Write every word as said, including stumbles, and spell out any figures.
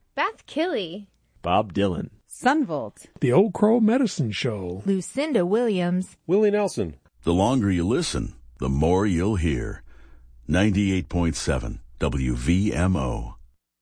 Beth Killy, Bob Dylan, Sunvolt, The Old Crow Medicine Show, Lucinda Williams, Willie Nelson. The longer you listen, the more you'll hear. ninety-eight point seven W V M O.